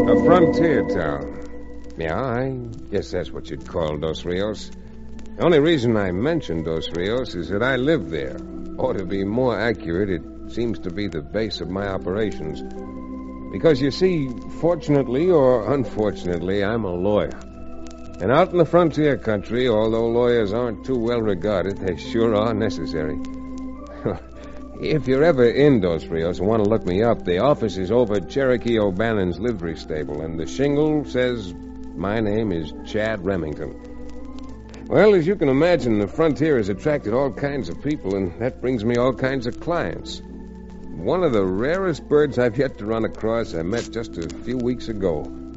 A frontier town. Yeah, I guess that's what you'd call Dos Rios. The only reason I mentioned Dos Rios is that I live there. Or to be more accurate, it seems to be the base of my operations. Because you see, fortunately or unfortunately, I'm a lawyer. And out in the frontier country, although lawyers aren't too well regarded, they sure are necessary. If you're ever in Dos Rios and want to look me up, the office is over at Cherokee O'Bannon's livery stable, and the shingle says my name is Chad Remington. Well, as you can imagine, the frontier has attracted all kinds of people, and that brings me all kinds of clients. One of the rarest birds I've yet to run across I met just a few weeks ago.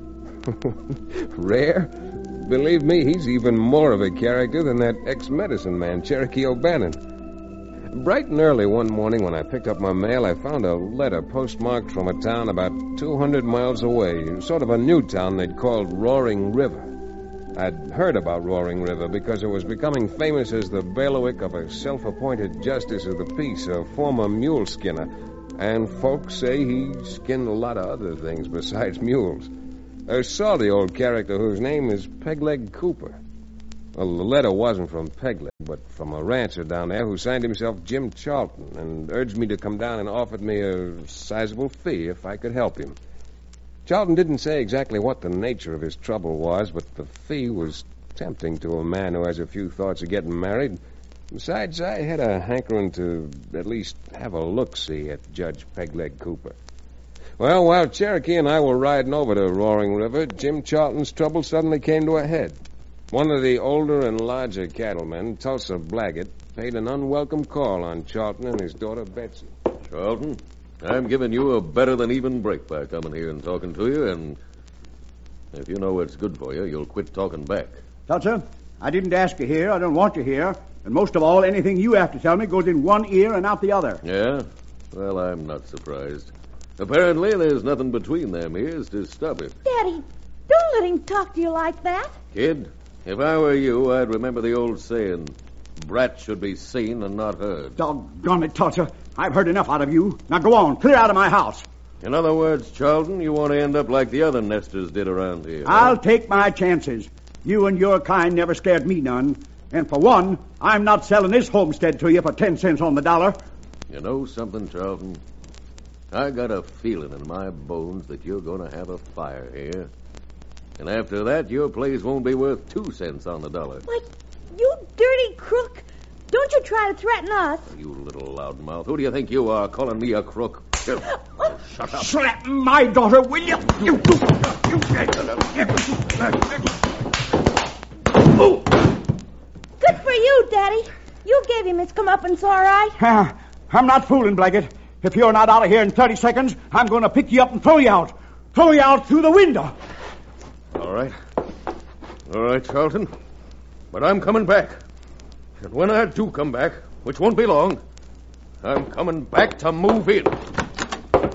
Rare? Believe me, he's even more of a character than that ex-medicine man, Cherokee O'Bannon. Bright and early one morning when I picked up my mail, I found a letter postmarked from a town about 200 miles away, sort of a new town they'd called Roaring River. I'd heard about Roaring River because it was becoming famous as the bailiwick of a self-appointed justice of the peace, a former mule skinner. And folks say he skinned a lot of other things besides mules. I saw the old character whose name is Pegleg Cooper. Well, the letter wasn't from Pegleg, but from a rancher down there who signed himself Jim Charlton and urged me to come down and offered me a sizable fee if I could help him. Charlton didn't say exactly what the nature of his trouble was, but the fee was tempting to a man who has a few thoughts of getting married. Besides, I had a hankering to at least have a look-see at Judge Pegleg Cooper. Well, while Cherokee and I were riding over to Roaring River, Jim Charlton's trouble suddenly came to a head. One of the older and larger cattlemen, Tulsa Blaggett, paid an unwelcome call on Charlton and his daughter Betsy. Charlton, I'm giving you a better-than-even break by coming here and talking to you, and if you know what's good for you, you'll quit talking back. Tulsa, I didn't ask you here. I don't want you here. And most of all, anything you have to tell me goes in one ear and out the other. Yeah? Well, I'm not surprised. Apparently, there's nothing between them ears to stop it. Daddy, don't let him talk to you like that. Kid, if I were you, I'd remember the old saying, brat should be seen and not heard. Doggone it, Tulsa. I've heard enough out of you. Now go on, clear out of my house. In other words, Charlton, you want to end up like the other nesters did around here. I'll take my chances. You and your kind never scared me none. And for one, I'm not selling this homestead to you for 10 cents on the dollar. You know something, Charlton? I got a feeling in my bones that you're going to have a fire here. And after that, your place won't be worth 2 cents on the dollar. Why, you dirty crook. Don't you try to threaten us. You little loudmouth. Who do you think you are, calling me a crook? Shut up. Slap my daughter, will you? You Good for you, Daddy. You gave him his comeuppance, all right. I'm not fooling, Blaggett. If you're not out of here in 30 seconds, I'm going to pick you up and throw you out. Throw you out through the window. All right. All right, Charlton. But I'm coming back. And when I do come back, which won't be long, I'm coming back to move in.